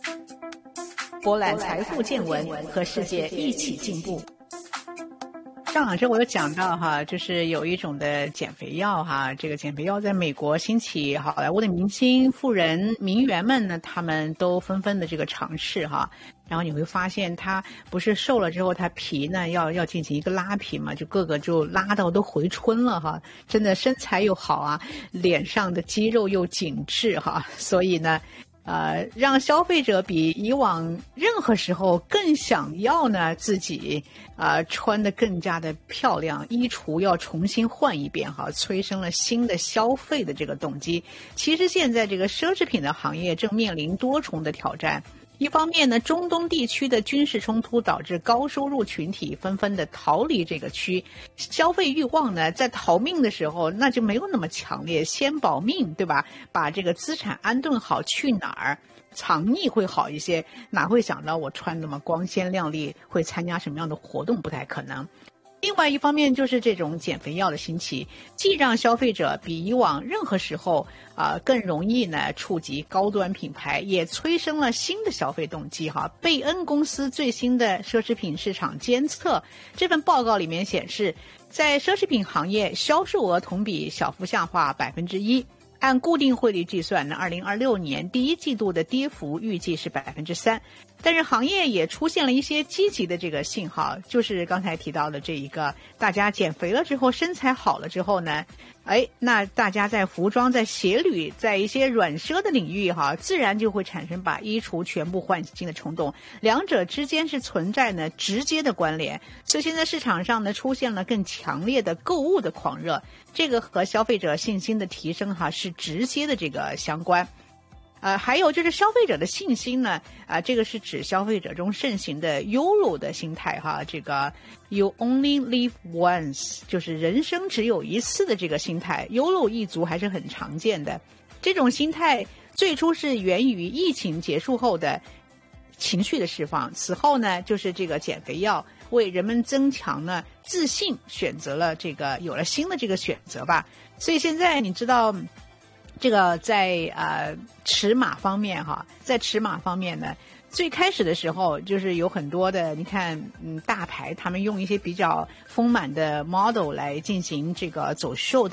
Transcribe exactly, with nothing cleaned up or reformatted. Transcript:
博览财富见闻，和世界一起进步。上老师，我有讲到哈，就是有一种的减肥药哈，这个减肥药在美国兴起，好莱坞的明星、富人、名媛们呢，他们都纷纷的这个尝试哈。然后你会发现，他不是瘦了之后，他皮呢要要进行一个拉皮嘛，就个个就拉到都回春了哈，真的身材又好啊，脸上的肌肉又紧致哈，所以呢。呃，让消费者比以往任何时候更想要呢自己呃穿得更加的漂亮，衣橱要重新换一遍哈，催生了新的消费的这个动机。其实现在这个奢侈品的行业正面临多重的挑战。一方面呢，中东地区的军事冲突导致高收入群体纷纷的逃离这个区，消费欲望呢，在逃命的时候那就没有那么强烈，先保命，对吧？把这个资产安顿好，去哪儿藏匿会好一些，哪会想到我穿那么光鲜亮丽，会参加什么样的活动，不太可能。另外一方面就是这种减肥药的兴起，既让消费者比以往任何时候啊、呃、更容易呢触及高端品牌，也催生了新的消费动机哈。贝恩公司最新的奢侈品市场监测这份报告里面显示，在奢侈品行业销售额同比小幅下滑百分之一。按固定汇率计算呢，二零二六年第一季度的跌幅预计是百分之三，但是行业也出现了一些积极的这个信号，就是刚才提到的这一个，大家减肥了之后，身材好了之后呢，哎，那大家在服装、在鞋履、在一些软奢的领域哈，自然就会产生把衣橱全部换新的冲动，两者之间是存在呢直接的关联，所以现在市场上呢出现了更强烈的购物的狂热，这个和消费者信心的提升哈是直接的这个相关。呃，还有就是消费者的信心呢，啊、呃，这个是指消费者中盛行的 Y O L O 的心态哈，这个 You only live once， 就是人生只有一次的这个心态 ，Y O L O 一族还是很常见的。这种心态最初是源于疫情结束后的情绪的释放，此后呢，就是这个减肥药为人们增强了自信，选择了这个有了新的这个选择吧。所以现在你知道。这个在呃尺码方面哈，在尺码方面呢，最开始的时候就是有很多的，你看，嗯，大牌他们用一些比较丰满的 model 来进行这个走 short